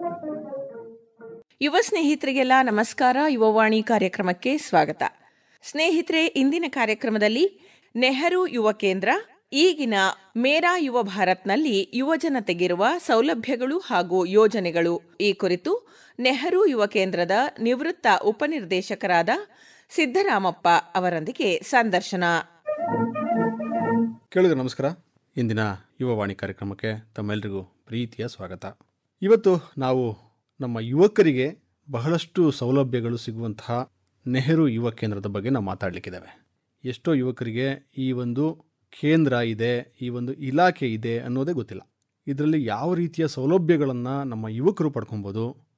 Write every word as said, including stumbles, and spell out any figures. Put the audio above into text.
ಯುವ ಸ್ನೇಹಿತರಿಗೆಲ್ಲ ನಮಸ್ಕಾರ. ಯುವವಾಣಿ ಕಾರ್ಯಕ್ರಮಕ್ಕೆ ಸ್ವಾಗತ. ಸ್ನೇಹಿತರೆ, ಇಂದಿನ ಕಾರ್ಯಕ್ರಮದಲ್ಲಿ ನೆಹರು ಯುವ ಕೇಂದ್ರ ಈಗಿನ ಮೇರಾ ಯುವ ಭಾರತ್ನಲ್ಲಿ ಯುವಜನತೆಗಿರುವ ಸೌಲಭ್ಯಗಳು ಹಾಗೂ ಯೋಜನೆಗಳು ಈ ಕುರಿತು ನೆಹರು ಯುವ ಕೇಂದ್ರದ ನಿವೃತ್ತ ಉಪನಿರ್ದೇಶಕರಾದ ಸಿದ್ದರಾಮಪ್ಪ ಅವರೊಂದಿಗೆ ಸಂದರ್ಶನ. ಕೇಳಿದ್ರೆ ನಮಸ್ಕಾರ. ಇಂದಿನ ಯುವವಾಣಿ ಕಾರ್ಯಕ್ರಮಕ್ಕೆ ತಮ್ಮೆಲ್ಲರಿಗೂ ಪ್ರೀತಿಯ ಸ್ವಾಗತ. ಇವತ್ತು ನಾವು ನಮ್ಮ ಯುವಕರಿಗೆ ಬಹಳಷ್ಟು ಸೌಲಭ್ಯಗಳು ಸಿಗುವಂತಹ ನೆಹರು ಯುವ ಕೇಂದ್ರದ ಬಗ್ಗೆ ನಾವು ಮಾತಾಡಲಿಕ್ಕಿದ್ದೇವೆ. ಎಷ್ಟೋ ಯುವಕರಿಗೆ ಈ ಒಂದು ಕೇಂದ್ರ ಇದೆ, ಈ ಒಂದು ಇಲಾಖೆ ಇದೆ ಅನ್ನೋದೇ ಗೊತ್ತಿಲ್ಲ. ಇದರಲ್ಲಿ ಯಾವ ರೀತಿಯ ಸೌಲಭ್ಯಗಳನ್ನು ನಮ್ಮ ಯುವಕರು ಪಡ್ಕೊಬೋದು,